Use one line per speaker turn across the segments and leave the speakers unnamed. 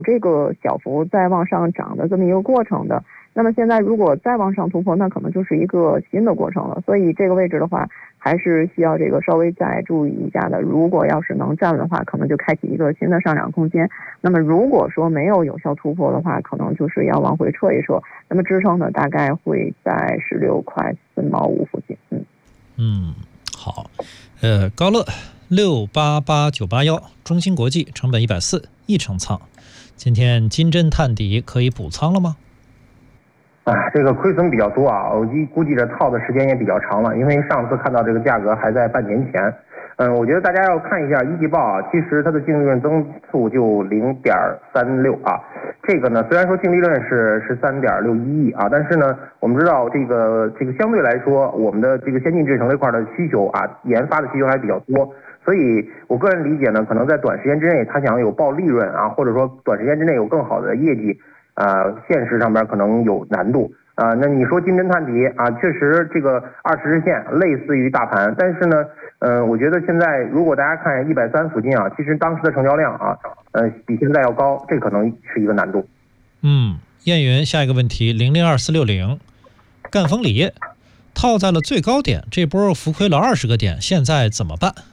这个小幅再往上涨的这么一个过程的。那么现在如果再往上突破，那可能就是一个新的过程了。所以这个位置的话，还是需要这个稍微再注意一下的。如果要是能站稳的话，可能就开启一个新的上涨空间。那么如果说没有有效突破的话，可能就是要往回撤一撤。那么支撑呢，大概会在16块4毛5附近。
好，高乐688981，中芯国际成本140，一成仓。今天金针探底可以补仓了吗？
这个亏损比较多啊，我估计这套的时间也比较长了，因为上次看到这个价格还在半年前。我觉得大家要看一下一季报啊，其实它的净利润增速就0.36啊。这个呢，虽然说净利润是13.61亿啊，但是呢，我们知道这个相对来说，我们的这个先进制程这块的需求啊，研发的需求还比较多，所以我个人理解呢，可能在短时间之内，它想有爆利润啊，或者说短时间之内有更好的业绩。现实上边可能有难度那你说金针探底啊，确实这个20日线类似于大盘，但是呢，我觉得现在如果大家看130附近啊，其实当时的成交量啊，比现在要高，这可能是一个难度。
燕云下一个问题002460，赣锋锂业套在了最高点，这波浮亏了20个点，现在怎么办？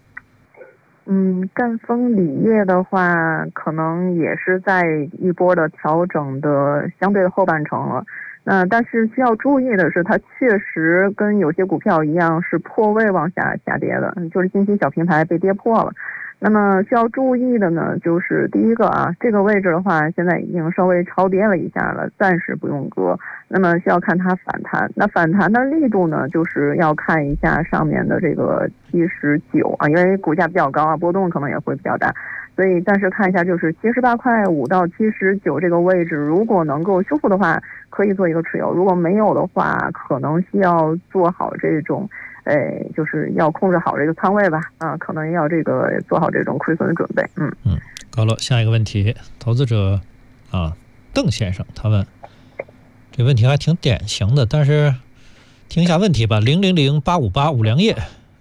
赣锋锂业的话，可能也是在一波的调整的相对的后半程了。但是需要注意的是，它确实跟有些股票一样是破位往下跌的，就是近期小平台被跌破了。那么需要注意的呢，就是第一个啊，这个位置的话，现在已经稍微超跌了一下了，暂时不用割。那么需要看它反弹，那反弹的力度呢，就是要看一下上面的这个79啊，因为股价比较高啊，波动可能也会比较大。所以暂时看一下，就是78块5到79这个位置，如果能够修复的话，可以做一个持有；如果没有的话，可能需要做好这种，就是要控制好这个仓位吧，可能要这个做好这种亏损的准备。
高乐，下一个问题，投资者邓先生他问，这问题还挺典型的，但是听一下问题吧。000858五粮液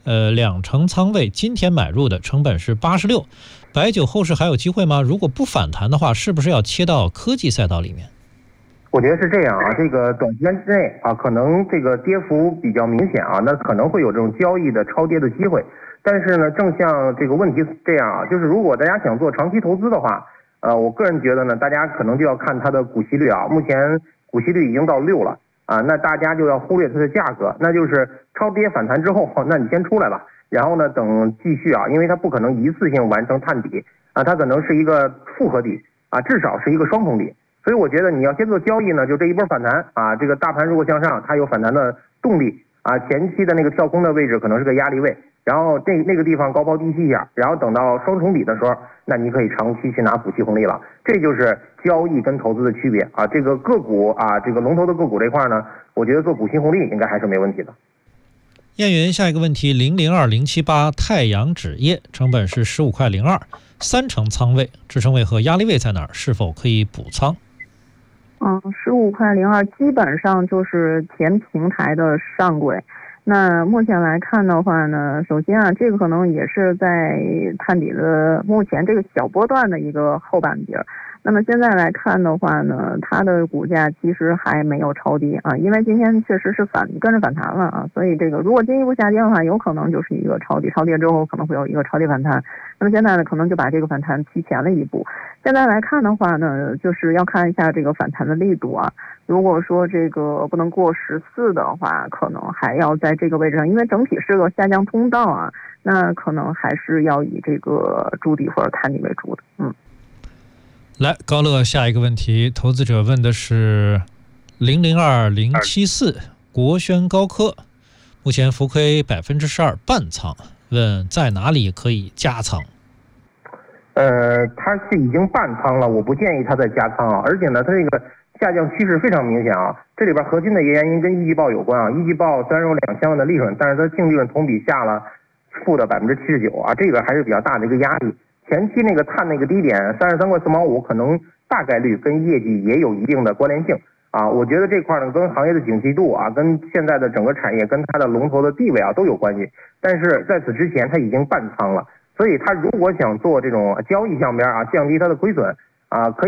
，2成仓位，今天买入的，成本是86，白酒后市还有机会吗？如果不反弹的话，是不是要切到科技赛道里面？
我觉得是这样啊，这个短时间之内啊，可能这个跌幅比较明显啊，那可能会有这种交易的超跌的机会。但是呢，正像这个问题这样啊，就是如果大家想做长期投资的话，我个人觉得呢，大家可能就要看它的股息率啊，目前股息率已经到6了啊，那大家就要忽略它的价格，那就是超跌反弹之后，那你先出来吧，然后呢等继续啊，因为它不可能一次性完成探底啊，它可能是一个复合底啊，至少是一个双重底。所以我觉得你要先做交易呢，就这一波反弹啊，这个大盘如果向上，它有反弹的动力啊，前期的那个跳空的位置可能是个压力位，然后那个地方高抛低吸一下，然后等到双重底的时候，那你可以长期去拿股息红利了。这就是交易跟投资的区别啊。这个个股啊，这个龙头的个股这块呢，我觉得做股息红利应该还是没问题的。
燕云下一个问题002078，太阳纸业成本是15块02，3成仓位，支撑位和压力位在哪儿？是否可以补仓
？15块02基本上就是前平台的上轨。那目前来看的话呢，首先啊，这个可能也是在探底的目前这个小波段的一个后半截。那么现在来看的话呢，它的股价其实还没有超跌啊，因为今天确实是跟着反弹了啊，所以这个如果进一步下跌的话，有可能就是一个超跌之后可能会有一个超跌反弹。那么现在呢，可能就把这个反弹提前了一步。现在来看的话呢，就是要看一下这个反弹的力度啊。如果说这个不能过14的话，可能还要在这个位置上，因为整体是个下降通道啊，那可能还是要以这个筑底或者探底为主的。
来，高乐下一个问题，投资者问的是002074国轩高科，目前浮亏12%半仓，问在哪里可以加仓？
它是已经半仓了，我不建议它再加仓啊，而且呢，它这个下降趋势非常明显啊。这里边核心的原因跟一季报有关啊，一季报虽然有2000万的利润，但是它净利润同比下了负的79%啊，这个还是比较大的一个压力。前期那个探那个低点33块4毛5，可能大概率跟业绩也有一定的关联性啊。我觉得这块呢跟行业的景气度啊，跟现在的整个产业跟它的龙头的地位啊都有关系。但是在此之前它已经半仓了，所以它如果想做这种交易项边啊，降低它的亏损啊，可以。